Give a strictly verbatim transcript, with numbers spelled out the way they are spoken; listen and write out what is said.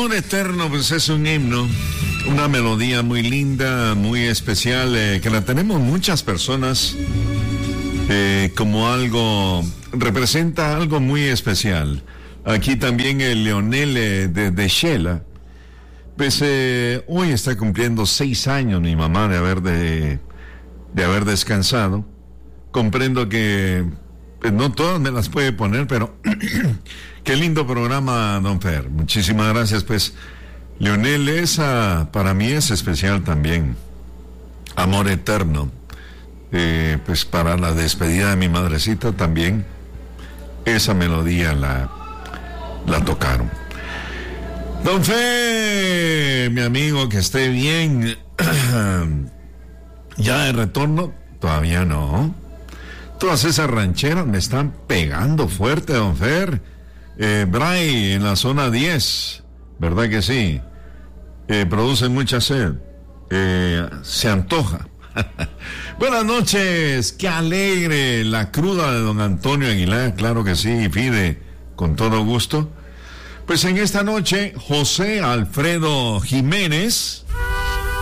Amor Eterno, pues es un himno, una melodía muy linda, muy especial, eh, que la tenemos muchas personas eh, como algo, representa algo muy especial. Aquí también el Leonel eh, de, de Shela, pues eh, hoy está cumpliendo seis años mi mamá de haber, de, de haber descansado. Comprendo que pues, no todas me las puede poner, pero qué lindo programa, don Fer. Muchísimas gracias, pues. Leonel, esa para mí es especial también. Amor Eterno. Eh, pues para la despedida de mi madrecita también, esa melodía la, la tocaron. Don Fer, mi amigo, que esté bien. ¿Ya de retorno? Todavía no. Todas esas rancheras me están pegando fuerte, don Fer. Eh, Bray, en la zona diez, ¿verdad que sí? Eh, producen mucha sed. Eh, se antoja. Buenas noches, qué alegre la cruda de don Antonio Aguilar, claro que sí, Fide, con todo gusto. Pues en esta noche, José Alfredo Jiménez